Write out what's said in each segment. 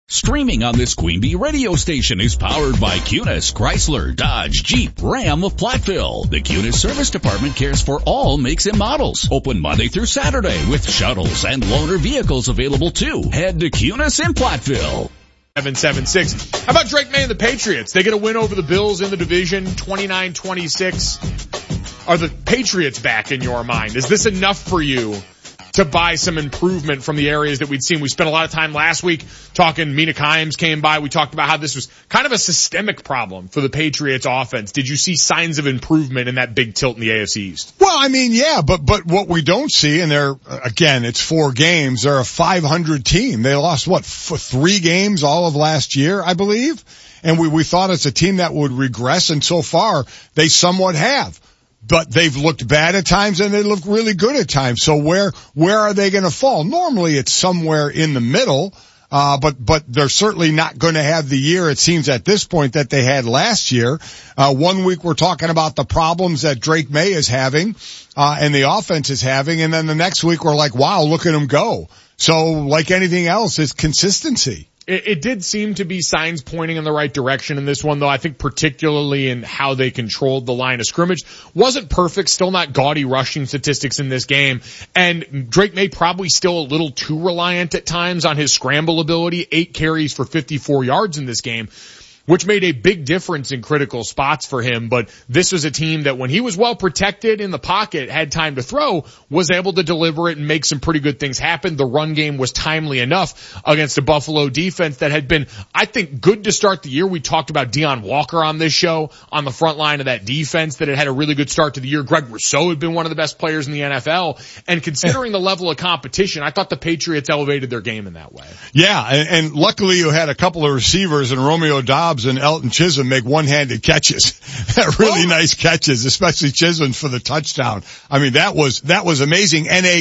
Streaming on this Queen Bee radio station is powered by Cunis, Chrysler, Dodge, Jeep, Ram of Platteville. The Cunis Service Department cares for all makes and models. Open Monday through Saturday with shuttles and loaner vehicles available too. Head to Cunis in Platteville. 776. How about Drake May and the Patriots? They get a win over the Bills in the division, 29-26. Are the Patriots back in your mind? Is this enough for you to buy some improvement from the areas that we'd seen? We spent a lot of time last week talking. Mina Kimes came by. We talked about how this was kind of a systemic problem for the Patriots offense. Did you see signs of improvement in that big tilt in the AFC East? Well, I mean, yeah, but what we don't see, and again, it's 4 games. They're a 500 team. They lost, for 3 games all of last year, I believe. And we thought it's a team that would regress, and so far, they somewhat have. But they've looked bad at times and they look really good at times. So where are they going to fall? Normally it's somewhere in the middle. But they're certainly not going to have the year, it seems at this point, that they had last year. 1 week we're talking about the problems that Drake May is having, and the offense is having. And then the next week we're like, wow, look at him go. So like anything else, it's consistency. It did seem to be signs pointing in the right direction in this one, though. I think particularly in how they controlled the line of scrimmage. Wasn't perfect, still not gaudy rushing statistics in this game. And Drake May probably still a little too reliant at times on his scramble ability. 8 carries for 54 yards in this game, which made a big difference in critical spots for him. But this was a team that when he was well protected in the pocket, had time to throw, was able to deliver it and make some pretty good things happen. The run game was timely enough against a Buffalo defense that had been, I think, good to start the year. We talked about Deion Walker on this show on the front line of that defense that had a really good start to the year. Greg Rousseau had been one of the best players in the NFL. And considering the level of competition, I thought the Patriots elevated their game in that way. Yeah, and luckily you had a couple of receivers in Romeo Doubs and Elton Chisholm make one-handed catches. Really nice catches, especially Chisholm for the touchdown. I mean, that was amazing. And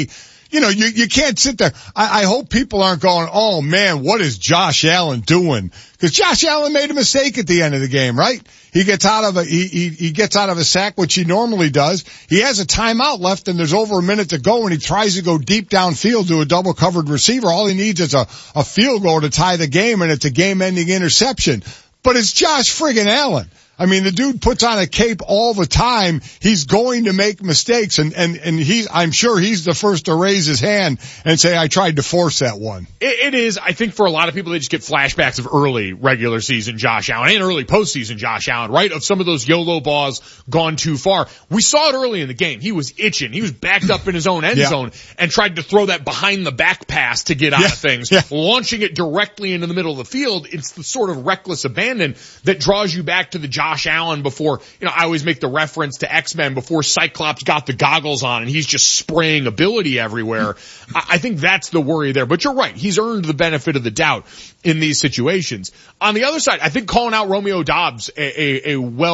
you can't sit there. I hope people aren't going, oh man, what is Josh Allen doing? Because Josh Allen made a mistake at the end of the game, right? He gets out of he gets out of a sack, which he normally does. He has a timeout left and there's over a minute to go and he tries to go deep downfield to a double covered receiver. All he needs is a field goal to tie the game, and it's a game ending interception. But it's Josh friggin' Allen. I mean, the dude puts on a cape all the time. He's going to make mistakes, and I'm sure he's the first to raise his hand and say, I tried to force that one. It is, I think for a lot of people, they just get flashbacks of early regular season Josh Allen and early postseason Josh Allen, right? Of some of those YOLO balls gone too far. We saw it early in the game. He was itching. He was backed up in his own end zone and tried to throw that behind the back pass to get out of things. Yeah. Launching it directly into the middle of the field. It's the sort of reckless abandon that draws you back to the Josh Allen before, I always make the reference to X-Men before Cyclops got the goggles on and he's just spraying ability everywhere. I think that's the worry there. But you're right. He's earned the benefit of the doubt in these situations. On the other side, I think calling out Romeo Doubs a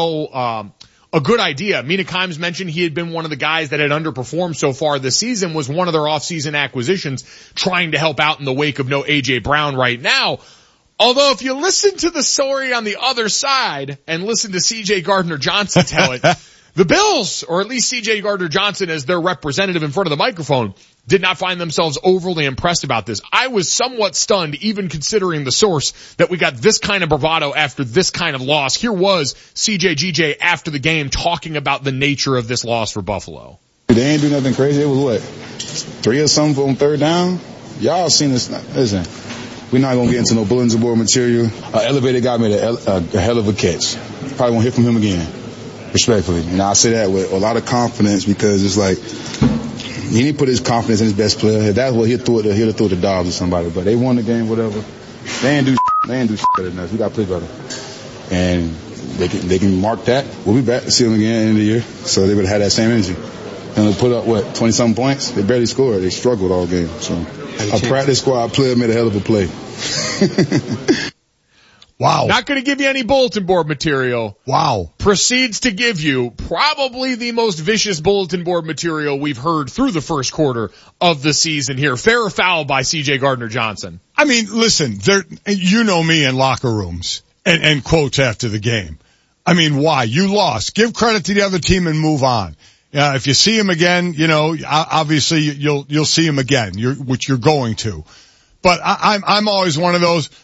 good idea. Mina Kimes mentioned he had been one of the guys that had underperformed so far this season, was one of their off-season acquisitions, trying to help out in the wake of no A.J. Brown right now. Although if you listen to the story on the other side and listen to C.J. Gardner-Johnson tell it, the Bills, or at least C.J. Gardner-Johnson as their representative in front of the microphone, did not find themselves overly impressed about this. I was somewhat stunned, even considering the source, that we got this kind of bravado after this kind of loss. Here was C.J. GJ after the game talking about the nature of this loss for Buffalo. They ain't do nothing crazy. It was 3 or something on 3rd down? Y'all seen this. Listen. We're not going to get into no bulletin board material. Elevated guy made a hell of a catch. Probably won't hear from him again, respectfully. And I say that with a lot of confidence because it's like he didn't put his confidence in his best player. If that's what he'd have threw it to Dobbs or somebody. But they won the game, whatever. They ain't do better than us. We got to play better. And they can mark that. We'll be back to see them again at the end of the year. So they would have had that same energy. And they put up, 20-something points? They barely scored. They struggled all game. So a practice squad player made a hell of a play. Wow. Not going to give you any bulletin board material. Wow. Proceeds to give you probably the most vicious bulletin board material we've heard through the first quarter of the season here. Fair or foul by C.J. Gardner-Johnson? I mean, listen, you know me in locker rooms and quotes after the game. I mean, why? You lost. Give credit to the other team and move on. If you see him again, obviously you'll see him again, which you're going to. But I'm always one of those,